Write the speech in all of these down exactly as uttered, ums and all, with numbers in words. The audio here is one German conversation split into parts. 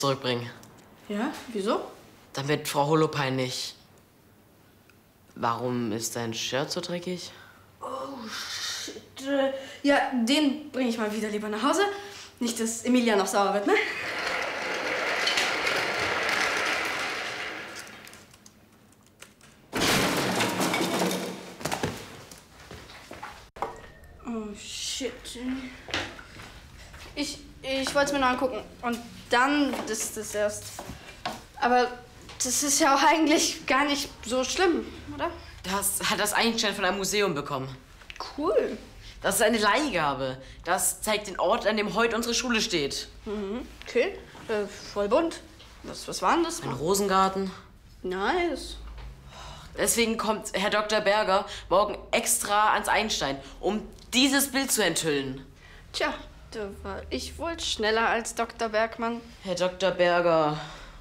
zurückbringen. Ja, wieso? Damit Frau Holopainen nicht... Warum ist dein Shirt so dreckig? Oh, shit. Ja, den bringe ich mal wieder lieber nach Hause. Nicht, dass Emilia noch sauer wird, ne? Oh, shit. Ich, ich wollte es mir noch angucken. Und dann ist das erst. Aber das ist ja auch eigentlich gar nicht so schlimm, oder? Das hat das Einstein von einem Museum bekommen. Cool. Das ist eine Leihgabe. Das zeigt den Ort, an dem heute unsere Schule steht. Mhm. Okay. Äh, voll bunt. Was, was war denn das? Ein Rosengarten. Nice. Deswegen kommt Herr Doktor Berger morgen extra ans Einstein, um dieses Bild zu enthüllen. Tja, da war ich wohl schneller als Doktor Bergmann. Herr Doktor Berger.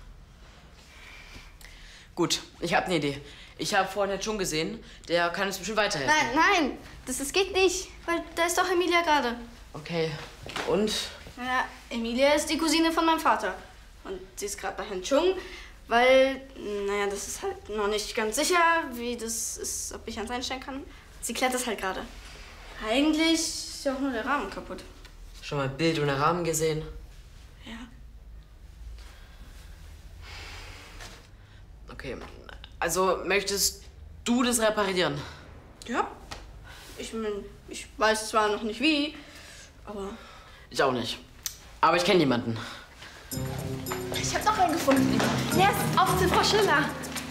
Gut, ich habe eine Idee. Ich habe vorhin Herrn Chung gesehen. Der kann uns bestimmt weiterhelfen. Nein, nein, das, das geht nicht. Weil da ist doch Emilia gerade. Okay, und? Ja, Emilia ist die Cousine von meinem Vater. Und sie ist gerade bei Herrn Chung, weil, naja, das ist halt noch nicht ganz sicher, wie das ist, ob ich ans Einstellen kann. Sie klärt das halt gerade. Eigentlich ist ja auch nur der Rahmen kaputt. Schon mal Bild ohne Rahmen gesehen? Ja. Okay, also möchtest du das reparieren? Ja. Ich mein, ich weiß zwar noch nicht wie, aber... Ich auch nicht. Aber ich kenne jemanden. Ich hab noch einen gefunden. Yes, auf zu Frau Schiller.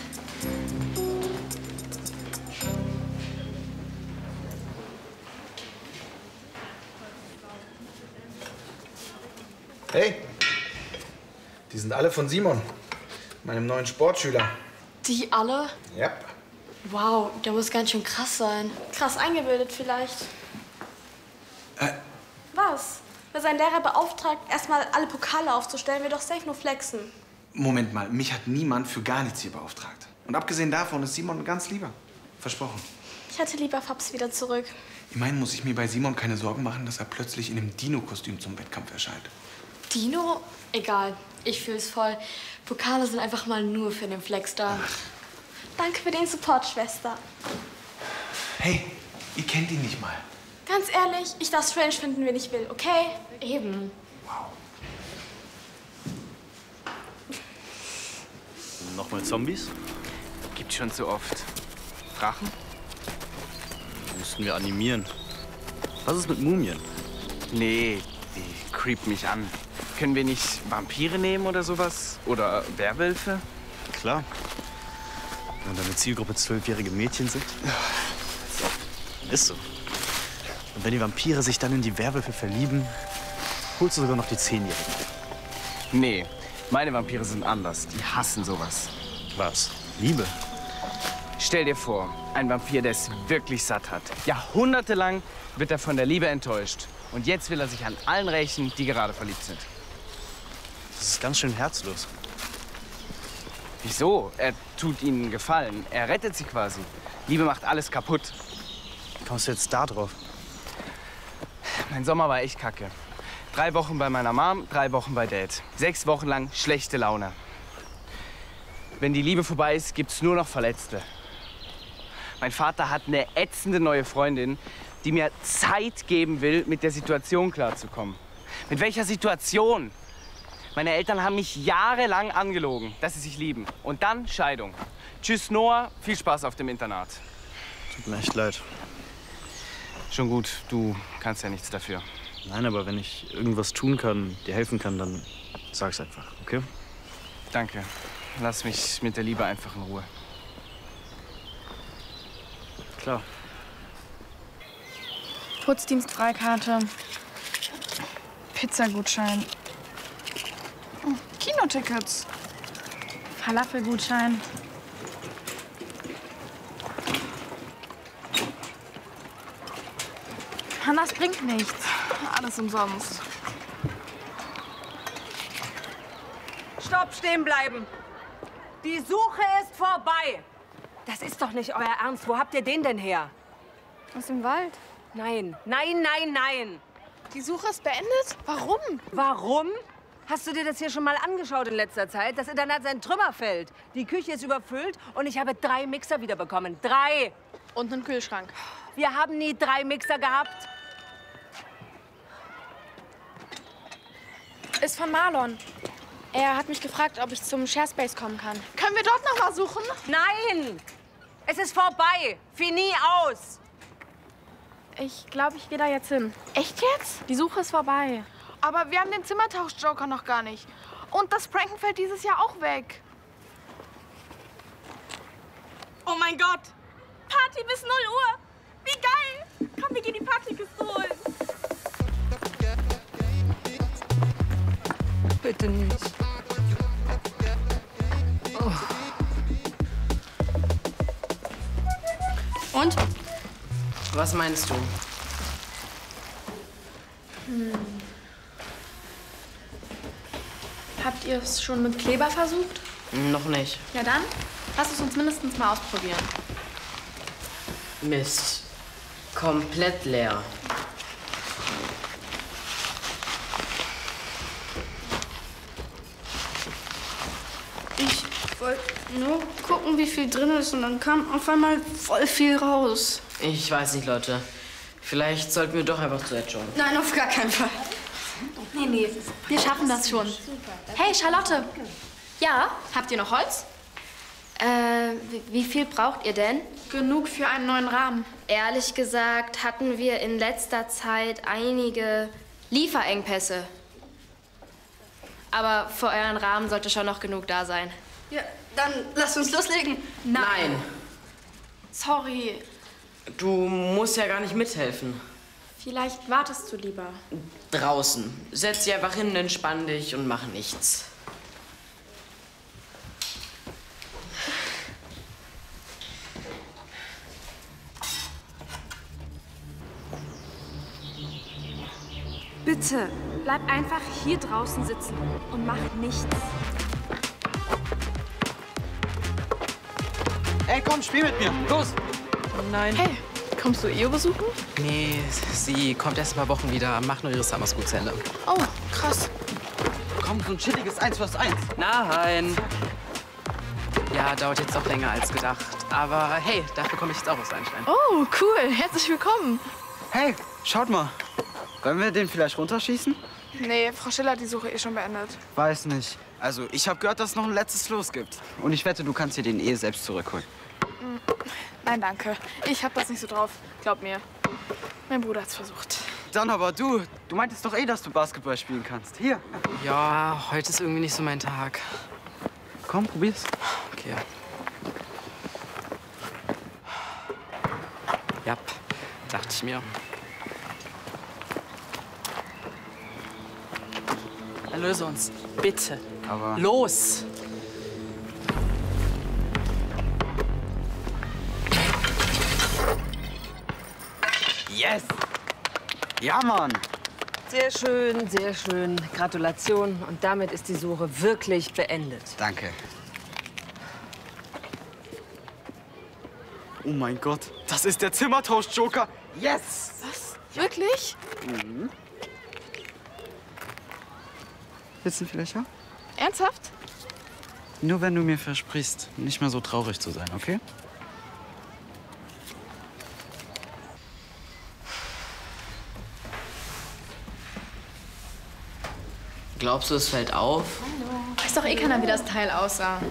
Hey, die sind alle von Simon, meinem neuen Sportschüler. Die alle? Ja. Wow, der muss ganz schön krass sein. Krass eingebildet vielleicht. Äh. Was? Wer seinen Lehrer beauftragt, erstmal alle Pokale aufzustellen, will doch safe nur flexen. Moment mal, mich hat niemand für gar nichts hier beauftragt. Und abgesehen davon ist Simon ganz lieber. Versprochen. Ich hätte lieber Fabs wieder zurück. Immerhin muss ich mir bei Simon keine Sorgen machen, dass er plötzlich in einem Dino-Kostüm zum Wettkampf erscheint. Dino? Egal. Ich fühl's voll. Pokale sind einfach mal nur für den Flex da. Ach. Danke für den Support, Schwester. Hey, ihr kennt ihn nicht mal. Ganz ehrlich, ich darf Strange finden, wen ich will, okay? Eben. Wow. Nochmal Zombies? Gibt's schon so oft. Drachen? Müssten wir animieren. Was ist mit Mumien? Nee, die creept mich an. Können wir nicht Vampire nehmen oder sowas? Oder Werwölfe? Klar. Wenn deine Zielgruppe zwölfjährige Mädchen sind. Ist so. Und wenn die Vampire sich dann in die Werwölfe verlieben, holst du sogar noch die Zehnjährigen. Nee, meine Vampire sind anders. Die hassen sowas. Was? Liebe? Stell dir vor, ein Vampir, der es wirklich satt hat. Jahrhundertelang wird er von der Liebe enttäuscht. Und jetzt will er sich an allen rächen, die gerade verliebt sind. Das ist ganz schön herzlos. Wieso? Er tut ihnen einen Gefallen. Er rettet sie quasi. Liebe macht alles kaputt. Wie kommst du jetzt da drauf? Mein Sommer war echt kacke. Drei Wochen bei meiner Mom, drei Wochen bei Dad. Sechs Wochen lang schlechte Laune. Wenn die Liebe vorbei ist, gibt's nur noch Verletzte. Mein Vater hat eine ätzende neue Freundin, die mir Zeit geben will, mit der Situation klarzukommen. Mit welcher Situation? Meine Eltern haben mich jahrelang angelogen, dass sie sich lieben. Und dann Scheidung. Tschüss, Noah. Viel Spaß auf dem Internat. Tut mir echt leid. Schon gut, du kannst ja nichts dafür. Nein, aber wenn ich irgendwas tun kann, dir helfen kann, dann sag's einfach, okay? Danke. Lass mich mit der Liebe einfach in Ruhe. Klar. Putzdienstfreikarte, Pizzagutschein, oh, Kinotickets, Falafelgutschein. Mann, das bringt nichts. Alles umsonst. Stopp, stehen bleiben. Die Suche ist vorbei. Das ist doch nicht euer Ernst. Wo habt ihr den denn her? Aus dem Wald. Nein, nein, nein, nein. Die Suche ist beendet? Warum? Warum? Hast du dir das hier schon mal angeschaut in letzter Zeit? Das Internat ist ein Trümmerfeld. Die Küche ist überfüllt und ich habe drei Mixer wiederbekommen. Drei! Und einen Kühlschrank. Wir haben nie drei Mixer gehabt. Ist von Marlon. Er hat mich gefragt, ob ich zum Sharespace kommen kann. Können wir dort noch mal suchen? Nein! Es ist vorbei. Fini aus. Ich glaube, ich gehe da jetzt hin. Echt jetzt? Die Suche ist vorbei. Aber wir haben den Zimmertausch-Joker noch gar nicht. Und das Pranken fällt dieses Jahr auch weg. Oh mein Gott! Party bis null Uhr! Wie geil! Komm, wir gehen die Partykiste holen. Bitte nicht. Oh. Und? Was meinst du? Hm. Habt ihr es schon mit Kleber versucht? Noch nicht. Ja dann, lass es uns mindestens mal ausprobieren. Mist. Komplett leer. Ich wollte nur gucken, wie viel drin ist. Und dann kam auf einmal voll viel raus. Ich weiß nicht, Leute. Vielleicht sollten wir doch einfach zu Ed schauen. Nein, auf gar keinen Fall. Nee, nee, wir schaffen das schon. Hey, Charlotte. Ja? Habt ihr noch Holz? Äh, wie, wie viel braucht ihr denn? Genug für einen neuen Rahmen. Ehrlich gesagt hatten wir in letzter Zeit einige Lieferengpässe. Aber für euren Rahmen sollte schon noch genug da sein. Ja, dann lasst uns loslegen. Nein. Nein. Sorry. Du musst ja gar nicht mithelfen. Vielleicht wartest du lieber. Draußen. Setz dich einfach hin, entspann dich und mach nichts. Bitte, bleib einfach hier draußen sitzen und mach nichts. Ey, komm, spiel mit mir. Los! Oh nein. Hey, kommst du Eo besuchen? Nee, sie kommt erst ein paar Wochen wieder, macht nur ihre Summer School zu Ende. Oh, krass. Komm, so ein chilliges Eins plus eins. Nein. Ja, dauert jetzt doch länger als gedacht. Aber hey, dafür komme ich jetzt auch aus Einstein. Oh, cool. Herzlich willkommen. Hey, schaut mal. Wollen wir den vielleicht runterschießen? Nee, Frau Schiller hat die Suche eh schon beendet. Weiß nicht. Also, ich habe gehört, dass es noch ein letztes Los gibt. Und ich wette, du kannst dir den eh selbst zurückholen. Nein, danke. Ich hab das nicht so drauf. Glaub mir. Mein Bruder hat's versucht. Dann aber du. Du meintest doch eh, dass du Basketball spielen kannst. Hier. Ja, heute ist irgendwie nicht so mein Tag. Komm, probier's. Okay. Ja, dachte ich mir. Erlöse uns, bitte. Aber los! Yes! Ja, Mann! Sehr schön, sehr schön. Gratulation. Und damit ist die Suche wirklich beendet. Danke. Oh mein Gott, das ist der Zimmertausch-Joker. Yes! Was? Wirklich? Mhm. Willst du vielleicht auch? Ernsthaft? Nur wenn du mir versprichst, nicht mehr so traurig zu sein, okay? Glaubst du, es fällt auf? Weiß doch eh keiner, wie das Teil aussah.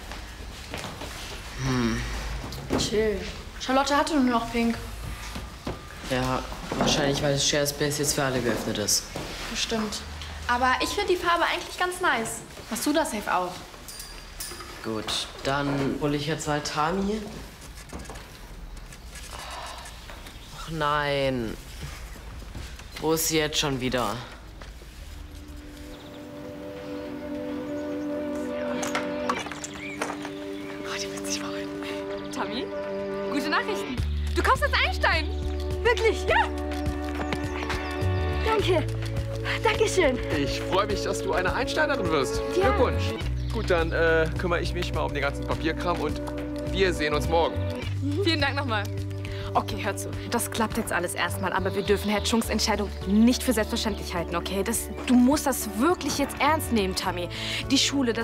Hm. Chill. Charlotte hatte nur noch pink. Ja, wahrscheinlich, weil das Sharespace jetzt für alle geöffnet ist. Bestimmt. Aber ich finde die Farbe eigentlich ganz nice. Hast du das safe auch? Gut, dann hole ich jetzt mal Tami. Ach nein. Wo ist sie jetzt schon wieder? Oh, die wird sich freuen. Tami, gute Nachrichten. Du kommst als Einstein. Wirklich? Ja. Danke. Dankeschön. Ich freue mich, dass du eine Einsteinerin wirst. Ja. Glückwunsch. Gut, dann äh, kümmere ich mich mal um den ganzen Papierkram und wir sehen uns morgen. Vielen Dank nochmal. Okay, hör zu. Das klappt jetzt alles erstmal, aber wir dürfen Herr Chungs Entscheidung nicht für selbstverständlich halten, okay? Das, du musst das wirklich jetzt ernst nehmen, Tammy. Die Schule, das